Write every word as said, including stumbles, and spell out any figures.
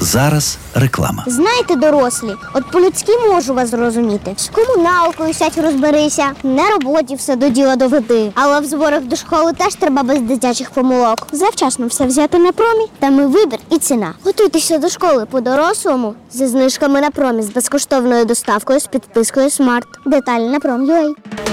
Зараз реклама. Знаєте, дорослі, от по-людськи можу вас зрозуміти. З комуналкою сядь розберися, на роботі все до діла доведи. Але в зборах до школи теж треба без дитячих помилок. Завчасно все взяти на промі, там і вибір, і ціна. Готуйтеся до школи по-дорослому зі знижками на промі, з безкоштовною доставкою, з підпискою Смарт. Деталі на пром.ua.